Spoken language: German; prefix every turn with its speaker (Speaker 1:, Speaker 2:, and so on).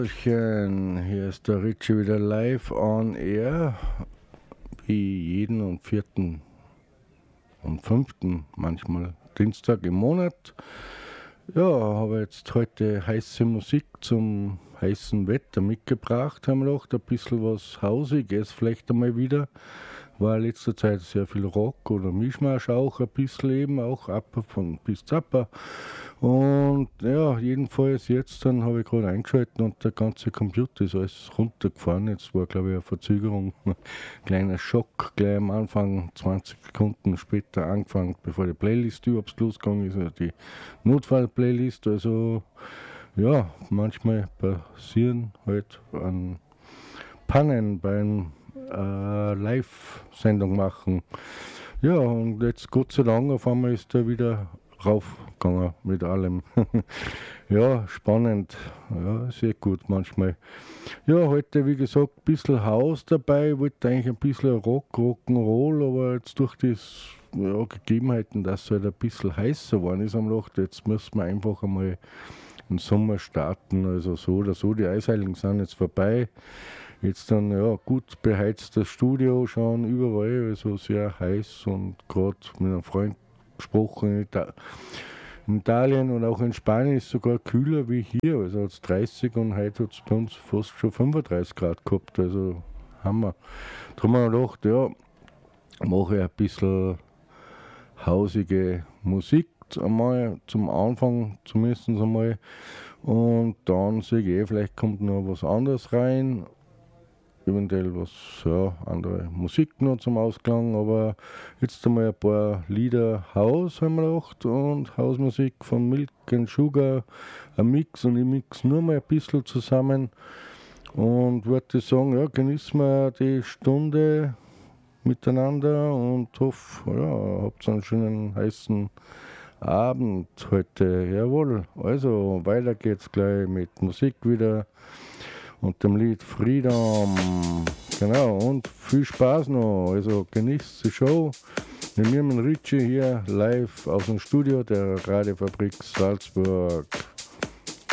Speaker 1: Hallöchen, hier ist der Richie wieder live on air, wie jeden und vierten und fünften, manchmal Dienstag im Monat. Ja, habe jetzt heute heiße Musik zum heißen Wetter mitgebracht, haben wir gedacht, ein bisschen was Hausiges vielleicht einmal wieder. War in letzter Zeit sehr viel Rock oder Mischmasch auch ein bisschen eben, auch Upper von bis Zappa. Und ja, jedenfalls jetzt dann habe ich gerade eingeschaltet und der ganze Computer ist alles runtergefahren. Jetzt war glaube ich eine Verzögerung, ein kleiner Schock gleich am Anfang, 20 Sekunden später angefangen, bevor die Playlist überhaupt losgegangen ist, also die Notfall-Playlist. Also ja, manchmal passieren halt an Pannen beim Live-Sendung machen. Ja, und jetzt Gott sei Dank auf einmal ist er wieder raufgegangen mit allem. Ja, spannend. Ja, sehr gut manchmal. Ja, heute wie gesagt ein bisschen Haus dabei. Ich wollte eigentlich ein bisschen Rock'n'Roll, aber jetzt durch die Gegebenheiten, dass es halt ein bisschen heißer geworden ist am Nacht, jetzt müssen wir einfach einmal im Sommer starten. Also so oder so, die Eisheiligen sind jetzt vorbei. Jetzt dann, ja, gut beheiztes Studio schon überall, also sehr heiß und gerade mit einem Freund gesprochen, in Italien und auch in Spanien ist es sogar kühler wie hier, also hat es 30 und heute hat es bei uns fast schon 35 Grad gehabt, also Hammer. Darum haben wir gedacht, ja, mache ich ein bisschen hausige Musik einmal zum Anfang zumindest einmal und dann sehe ich vielleicht kommt noch was anderes rein. Eventuell was, ja, andere Musik noch zum Ausklang, aber jetzt einmal ein paar Lieder Haus haben wir gedacht und Hausmusik von Milk and Sugar, ein Mix und ich mix nur mal ein bisschen zusammen und würde sagen, ja, genießen wir die Stunde miteinander und hoffe, ja, habt einen schönen heißen Abend heute. Jawohl, also weiter geht's gleich mit Musik wieder. Und dem Lied Freedom. Genau, und viel Spaß noch. Also genießt die Show. Mit mir, mit Richie hier live aus dem Studio der Radiofabrik Salzburg.